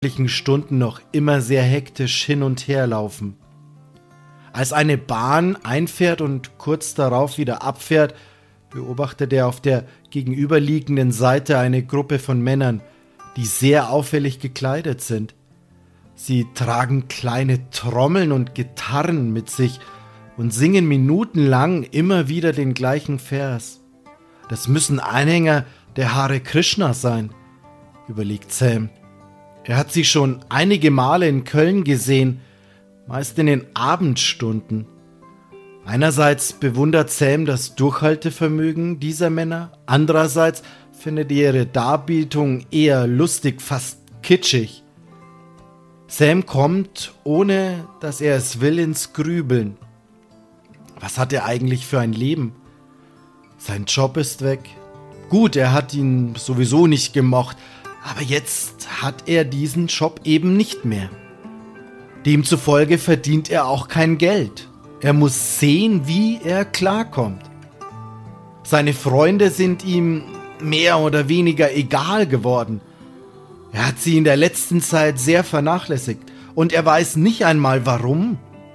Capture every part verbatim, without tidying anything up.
Stunden noch immer sehr hektisch hin und her laufen. Als eine Bahn einfährt und kurz darauf wieder abfährt, beobachtet er auf der gegenüberliegenden Seite eine Gruppe von Männern, die sehr auffällig gekleidet sind. Sie tragen kleine Trommeln und Gitarren mit sich und singen minutenlang immer wieder den gleichen Vers. Das müssen Anhänger der Hare Krishna sein, überlegt Sam. Er hat sie schon einige Male in Köln gesehen, meist in den Abendstunden. Einerseits bewundert Sam das Durchhaltevermögen dieser Männer, andererseits findet er ihre Darbietung eher lustig, fast kitschig. Sam kommt, ohne dass er es will, ins Grübeln. Was hat er eigentlich für ein Leben? Sein Job ist weg. Gut, er hat ihn sowieso nicht gemocht, aber jetzt hat er diesen Job eben nicht mehr. Demzufolge verdient er auch kein Geld. Er muss sehen, wie er klarkommt. Seine Freunde sind ihm mehr oder weniger egal geworden. Er hat sie in der letzten Zeit sehr vernachlässigt und er weiß nicht einmal warum.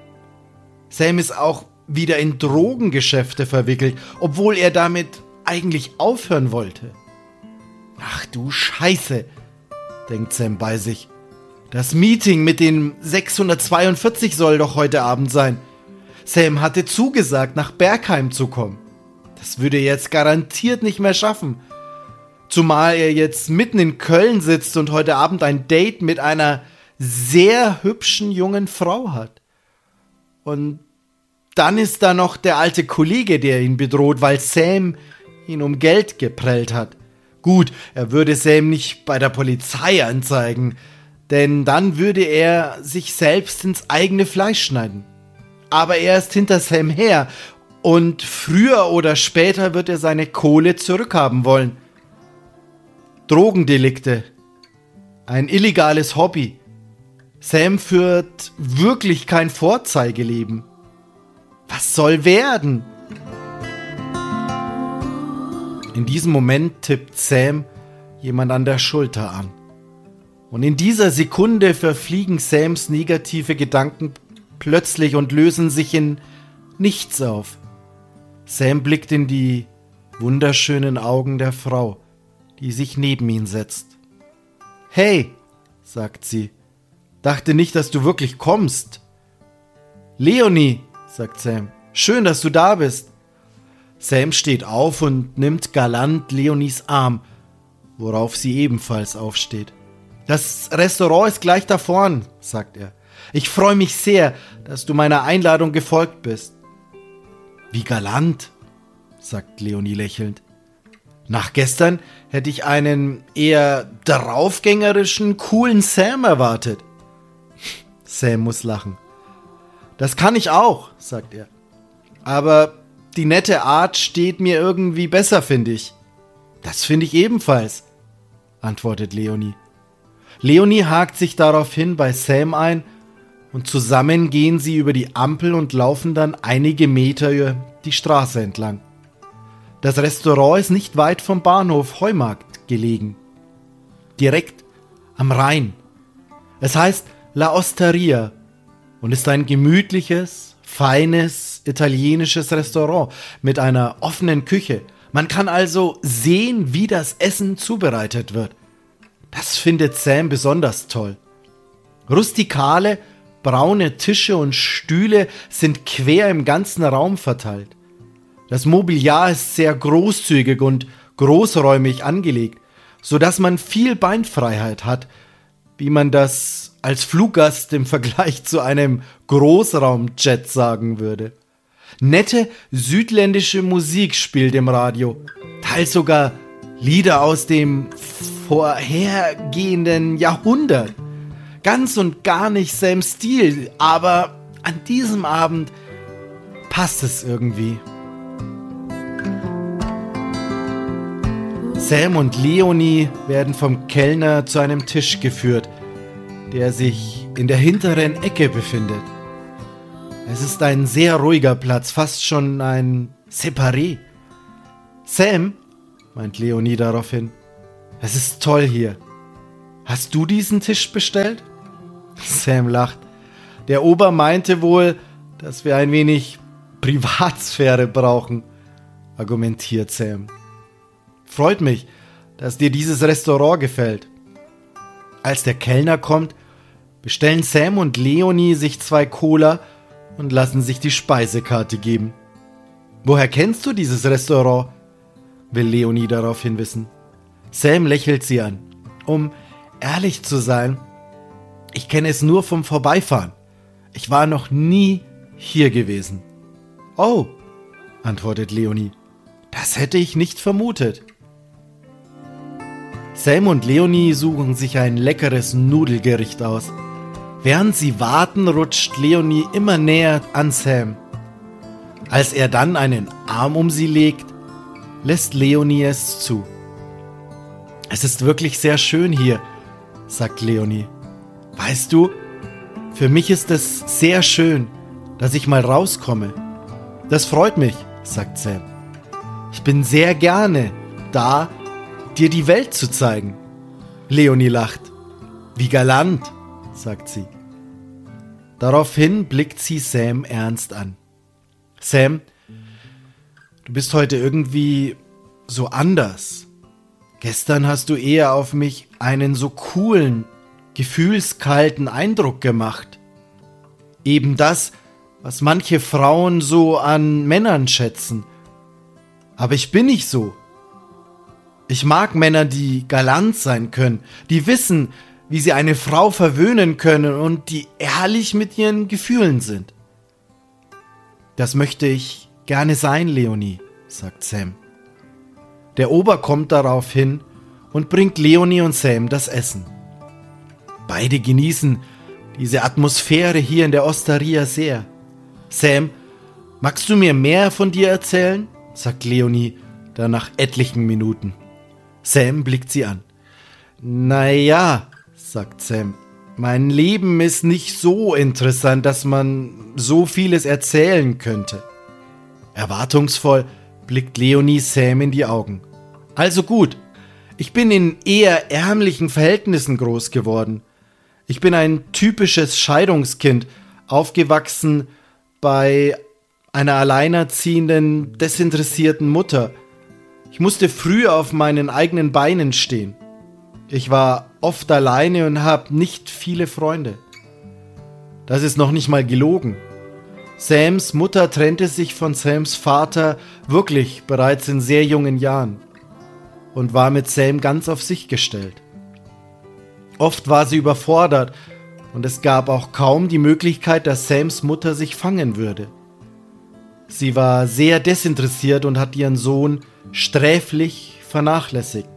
Sam ist auch wieder in Drogengeschäfte verwickelt, obwohl er damit eigentlich aufhören wollte. Ach du Scheiße, denkt Sam bei sich. Das Meeting mit den sechshundertzweiundvierzig soll doch heute Abend sein. Sam hatte zugesagt, nach Bergheim zu kommen. Das würde er jetzt garantiert nicht mehr schaffen. Zumal er jetzt mitten in Köln sitzt und heute Abend ein Date mit einer sehr hübschen jungen Frau hat. Und dann ist da noch der alte Kollege, der ihn bedroht, weil Sam ihn um Geld geprellt hat. Gut, er würde Sam nicht bei der Polizei anzeigen, denn dann würde er sich selbst ins eigene Fleisch schneiden. Aber er ist hinter Sam her und früher oder später wird er seine Kohle zurückhaben wollen. Drogendelikte, ein illegales Hobby. Sam führt wirklich kein Vorzeigeleben. Was soll werden? In diesem Moment tippt Sam jemand an der Schulter an. Und in dieser Sekunde verfliegen Sams negative Gedanken plötzlich und lösen sich in nichts auf. Sam blickt in die wunderschönen Augen der Frau, die sich neben ihn setzt. »Hey«, sagt sie, »dachte nicht, dass du wirklich kommst.« »Leonie«, sagt Sam, »schön, dass du da bist.« Sam steht auf und nimmt galant Leonies Arm, worauf sie ebenfalls aufsteht. »Das Restaurant ist gleich da vorn«, sagt er. »Ich freue mich sehr, dass du meiner Einladung gefolgt bist.« »Wie galant«, sagt Leonie lächelnd. »Nach gestern hätte ich einen eher draufgängerischen, coolen Sam erwartet.« Sam muss lachen. »Das kann ich auch«, sagt er. »Aber die nette Art steht mir irgendwie besser, finde ich.« »Das finde ich ebenfalls«, antwortet Leonie. Leonie hakt sich daraufhin bei Sam ein und zusammen gehen sie über die Ampel und laufen dann einige Meter die Straße entlang. Das Restaurant ist nicht weit vom Bahnhof Heumarkt gelegen. Direkt am Rhein. Es heißt La Osteria und ist ein gemütliches, feines, italienisches Restaurant mit einer offenen Küche. Man kann also sehen, wie das Essen zubereitet wird. Das findet Sam besonders toll. Rustikale, braune Tische und Stühle sind quer im ganzen Raum verteilt. Das Mobiliar ist sehr großzügig und großräumig angelegt, sodass man viel Beinfreiheit hat, wie man das als Fluggast im Vergleich zu einem Großraumjet sagen würde. Nette südländische Musik spielt im Radio, teils sogar Lieder aus dem vorhergehenden Jahrhundert. Ganz und gar nicht Sams Stil, aber an diesem Abend passt es irgendwie. Sam und Leonie werden vom Kellner zu einem Tisch geführt, der sich in der hinteren Ecke befindet. Es ist ein sehr ruhiger Platz, fast schon ein Separé. »Sam«, meint Leonie daraufhin, »es ist toll hier. Hast du diesen Tisch bestellt? Sam lacht. Der Ober meinte wohl, dass wir ein wenig Privatsphäre brauchen, argumentiert Sam. Freut mich, dass dir dieses Restaurant gefällt. Als der Kellner kommt, bestellen Sam und Leonie sich zwei Cola und lassen sich die Speisekarte geben. Woher kennst du dieses Restaurant? Will Leonie daraufhin wissen. Sam lächelt sie an. Um ehrlich zu sein, ich kenne es nur vom Vorbeifahren. Ich war noch nie hier gewesen. Oh, antwortet Leonie. Das hätte ich nicht vermutet. Sam und Leonie suchen sich ein leckeres Nudelgericht aus. Während sie warten, rutscht Leonie immer näher an Sam. Als er dann einen Arm um sie legt, lässt Leonie es zu. Es ist wirklich sehr schön hier, sagt Leonie. Weißt du, für mich ist es sehr schön, dass ich mal rauskomme. Das freut mich, sagt Sam. Ich bin sehr gerne da, dir die Welt zu zeigen. Leonie lacht. Wie galant, sagt sie. Daraufhin blickt sie Sam ernst an. Sam, du bist heute irgendwie so anders. Gestern hast du eher auf mich einen so coolen, gefühlskalten Eindruck gemacht. Eben das, was manche Frauen so an Männern schätzen. Aber ich bin nicht so. Ich mag Männer, die galant sein können, die wissen, wie sie eine Frau verwöhnen können und die ehrlich mit ihren Gefühlen sind. Das möchte ich gerne sein, Leonie, sagt Sam. Der Ober kommt darauf hin und bringt Leonie und Sam das Essen. Beide genießen diese Atmosphäre hier in der Osteria sehr. Sam, magst du mir mehr von dir erzählen? Sagt Leonie dann nach etlichen Minuten. Sam blickt sie an. Naja, sagt Sam, mein Leben ist nicht so interessant, dass man so vieles erzählen könnte. Erwartungsvoll blickt Leonie Sam in die Augen. Also gut, ich bin in eher ärmlichen Verhältnissen groß geworden. Ich bin ein typisches Scheidungskind, aufgewachsen bei einer alleinerziehenden, desinteressierten Mutter. Ich musste früh auf meinen eigenen Beinen stehen. Ich war oft alleine und habe nicht viele Freunde. Das ist noch nicht mal gelogen. Sams Mutter trennte sich von Sams Vater wirklich bereits in sehr jungen Jahren und war mit Sam ganz auf sich gestellt. Oft war sie überfordert und es gab auch kaum die Möglichkeit, dass Sams Mutter sich fangen würde. Sie war sehr desinteressiert und hat ihren Sohn sträflich vernachlässigt.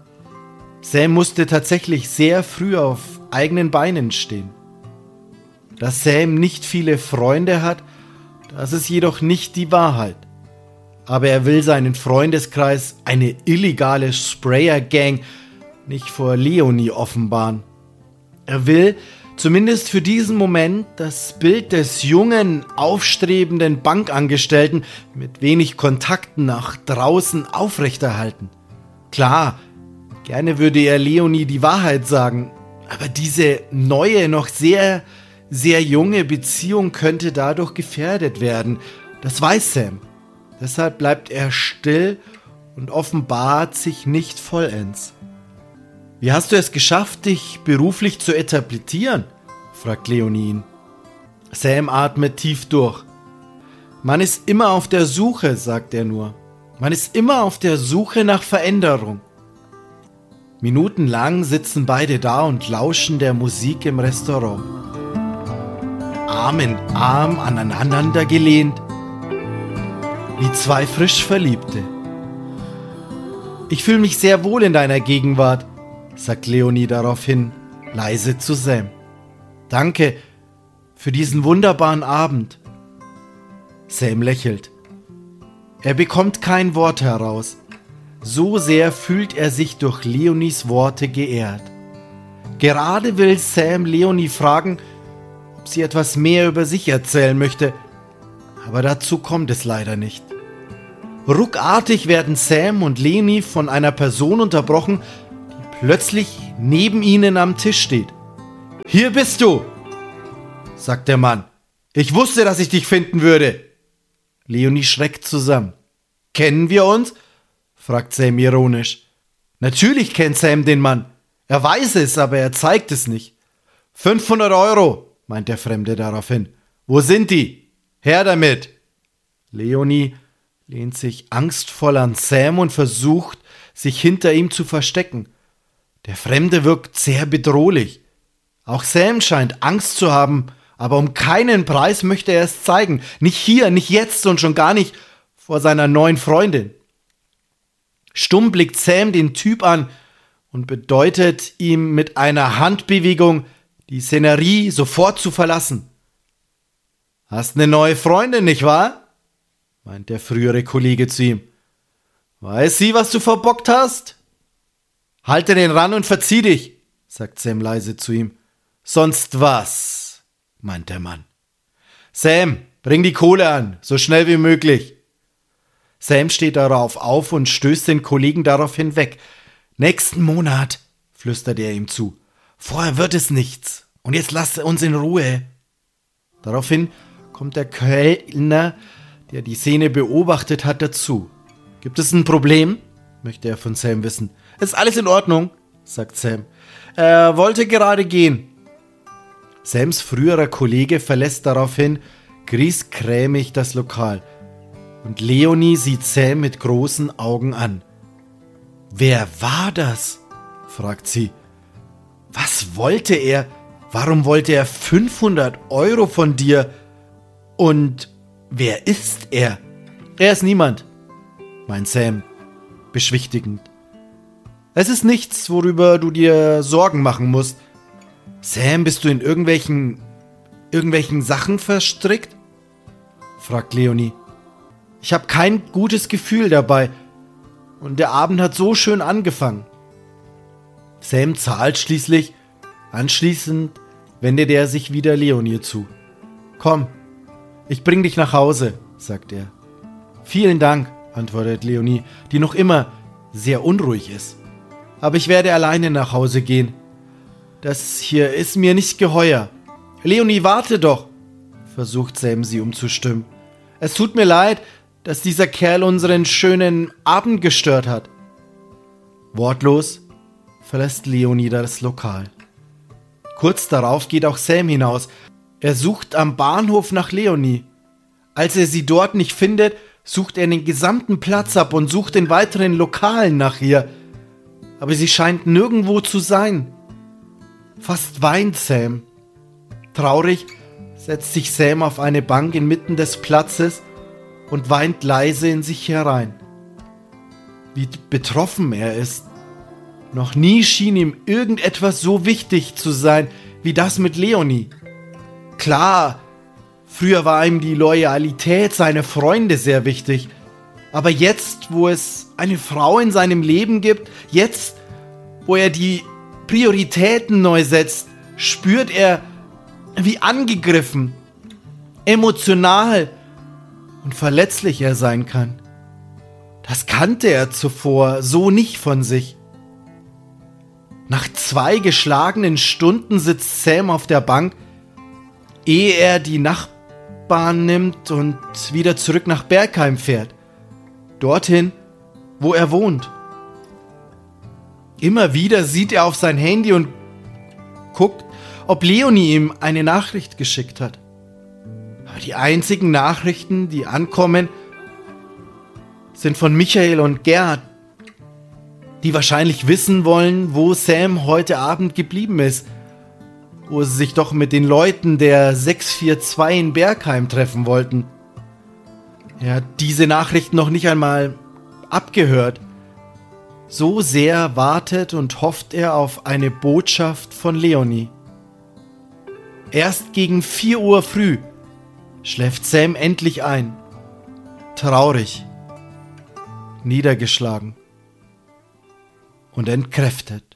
Sam musste tatsächlich sehr früh auf eigenen Beinen stehen. Dass Sam nicht viele Freunde hat, das ist jedoch nicht die Wahrheit. Aber er will seinen Freundeskreis, eine illegale Sprayer-Gang, nicht vor Leonie offenbaren. Er will, zumindest für diesen Moment, das Bild des jungen, aufstrebenden Bankangestellten mit wenig Kontakten nach draußen aufrechterhalten. Klar, gerne würde er Leonie die Wahrheit sagen, aber diese neue, noch sehr, sehr junge Beziehung könnte dadurch gefährdet werden. Das weiß Sam. Deshalb bleibt er still und offenbart sich nicht vollends. Wie hast du es geschafft, dich beruflich zu etablieren? Fragt Leonie ihn. Sam atmet tief durch. Man ist immer auf der Suche, sagt er nur. Man ist immer auf der Suche nach Veränderung. Minutenlang sitzen beide da und lauschen der Musik im Restaurant. Arm in Arm aneinander gelehnt, wie zwei frisch Verliebte. Ich fühle mich sehr wohl in deiner Gegenwart, sagt Leonie daraufhin, leise zu Sam. Danke für diesen wunderbaren Abend. Sam lächelt. Er bekommt kein Wort heraus. So sehr fühlt er sich durch Leonies Worte geehrt. Gerade will Sam Leonie fragen, ob sie etwas mehr über sich erzählen möchte, aber dazu kommt es leider nicht. Ruckartig werden Sam und Leonie von einer Person unterbrochen, die plötzlich neben ihnen am Tisch steht. »Hier bist du«, sagt der Mann. »Ich wusste, dass ich dich finden würde.« Leonie schreckt zusammen. »Kennen wir uns?«, fragt Sam ironisch. Natürlich kennt Sam den Mann. Er weiß es, aber er zeigt es nicht. »fünfhundert Euro«, meint der Fremde daraufhin. »Wo sind die? Her damit!« Leonie lehnt sich angstvoll an Sam und versucht, sich hinter ihm zu verstecken. Der Fremde wirkt sehr bedrohlich. Auch Sam scheint Angst zu haben, aber um keinen Preis möchte er es zeigen. Nicht hier, nicht jetzt und schon gar nicht vor seiner neuen Freundin. Stumm blickt Sam den Typ an und bedeutet ihm mit einer Handbewegung, die Szenerie sofort zu verlassen. »Hast eine neue Freundin, nicht wahr?«, meint der frühere Kollege zu ihm. »Weiß sie, was du verbockt hast?« »Halte den ran und verzieh dich«, sagt Sam leise zu ihm. »Sonst was?«, meint der Mann. »Sam, bring die Kohle an, so schnell wie möglich.« Sam steht darauf auf und stößt den Kollegen daraufhin weg. »Nächsten Monat«, flüstert er ihm zu. »Vorher wird es nichts. Und jetzt lasst uns in Ruhe.« Daraufhin kommt der Kellner, der die Szene beobachtet hat, dazu. »Gibt es ein Problem?«, möchte er von Sam wissen. »Ist alles in Ordnung?«, sagt Sam. »Er wollte gerade gehen.« Sams früherer Kollege verlässt daraufhin griesgrämig das Lokal. Und Leonie sieht Sam mit großen Augen an. »Wer war das?«, fragt sie. »Was wollte er? Warum wollte er fünfhundert Euro von dir? Und wer ist er?« »Er ist niemand«, meint Sam, beschwichtigend. »Es ist nichts, worüber du dir Sorgen machen musst. Sam, bist du in irgendwelchen, irgendwelchen Sachen verstrickt?«, fragt Leonie. »Ich habe kein gutes Gefühl dabei. Und der Abend hat so schön angefangen.« Sam zahlt schließlich. Anschließend wendet er sich wieder Leonie zu. »Komm, ich bring dich nach Hause«, sagt er. »Vielen Dank«, antwortet Leonie, die noch immer sehr unruhig ist. »Aber ich werde alleine nach Hause gehen. Das hier ist mir nicht geheuer.« »Leonie, warte doch«, versucht Sam sie umzustimmen. »Es tut mir leid, dass dieser Kerl unseren schönen Abend gestört hat.« Wortlos verlässt Leonie das Lokal. Kurz darauf geht auch Sam hinaus. Er sucht am Bahnhof nach Leonie. Als er sie dort nicht findet, sucht er den gesamten Platz ab und sucht in weiteren Lokalen nach ihr. Aber sie scheint nirgendwo zu sein. Fast weint Sam. Traurig setzt sich Sam auf eine Bank inmitten des Platzes und weint leise in sich herein. Wie betroffen er ist. Noch nie schien ihm irgendetwas so wichtig zu sein wie das mit Leonie. Klar, früher war ihm die Loyalität seiner Freunde sehr wichtig. Aber jetzt, wo es eine Frau in seinem Leben gibt, jetzt, wo er die Prioritäten neu setzt, spürt er, wie angegriffen, emotional und verletzlich er sein kann. Das kannte er zuvor so nicht von sich. Nach zwei geschlagenen Stunden sitzt Sam auf der Bank, ehe er die Nachbahn nimmt und wieder zurück nach Bergheim fährt. Dorthin, wo er wohnt. Immer wieder sieht er auf sein Handy und guckt, ob Leonie ihm eine Nachricht geschickt hat. Aber die einzigen Nachrichten, die ankommen, sind von Michael und Gerhard, die wahrscheinlich wissen wollen, wo Sam heute Abend geblieben ist, wo sie sich doch mit den Leuten der sechs vier zwei in Bergheim treffen wollten. Er hat diese Nachricht noch nicht einmal abgehört. So sehr wartet und hofft er auf eine Botschaft von Leonie. Erst gegen vier Uhr früh schläft Sam endlich ein. Traurig, niedergeschlagen und entkräftet.